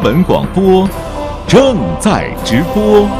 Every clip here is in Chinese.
闻广播正在直播。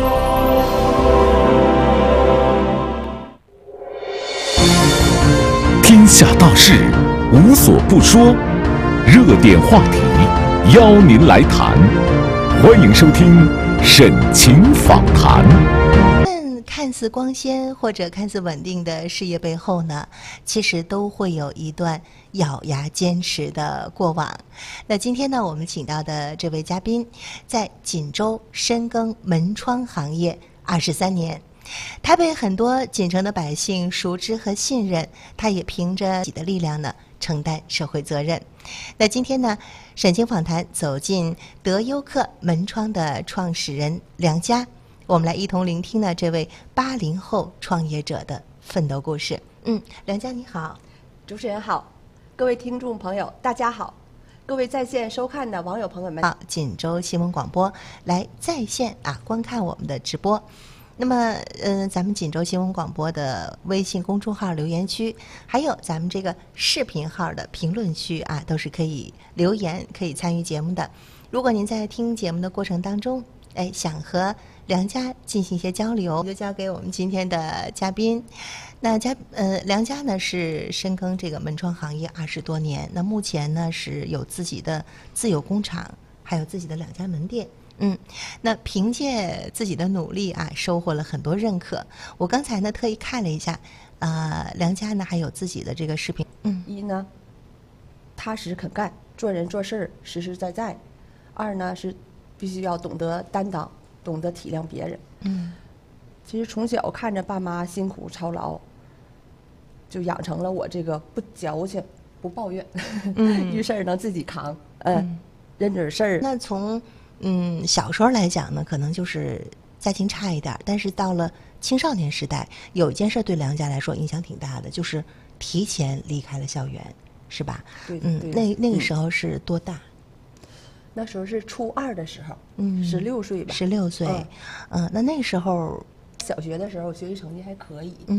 天下大事，无所不说，热点话题，邀您来谈。欢迎收听沈晴访谈。 看似光鲜或者看似稳定的事业背后呢，其实都会有一段咬牙坚持的过往。那今天呢，我们请到的这位嘉宾，在锦州深耕门窗行业23年，他被很多锦城的百姓熟知和信任，他也凭着自己的力量呢，承担社会责任。那今天呢，沈晴访谈走进德优客门窗的创始人梁佳。我们来一同聆听呢这位80后创业者的奋斗故事。梁佳你好。 主持人好，各位听众朋友大家好，各位在线收看的网友朋友们， 锦州新闻广播来在线观看我们的直播。那么咱们锦州新闻广播的微信公众号留言区，还有咱们这个视频号的评论区都是可以留言可以参与节目的。如果您在听节目的过程当中想和梁佳进行一些交流，就交给我们今天的嘉宾。那梁佳呢是深耕这个门窗行业20多年，那目前呢是有自己的自有工厂，还有自己的2家门店。那凭借自己的努力收获了很多认可。我刚才呢特意看了一下，梁佳呢还有自己的这个视频。 一呢，踏实肯干，做人做事实实在在；二呢是必须要懂得担当，懂得体谅别人。其实从小看着爸妈辛苦操劳，就养成了我这个不矫情、不抱怨，遇事儿能自己扛，认准事儿。 那从小时候来讲呢，可能就是家庭差一点，但是到了青少年时代，有一件事对梁佳来说影响挺大的，就是提前离开了校园，是吧？ 对。 那个时候是多大？ 那时候是初2的时候，16岁吧。 16岁，那时候小学的时候学习成绩还可以。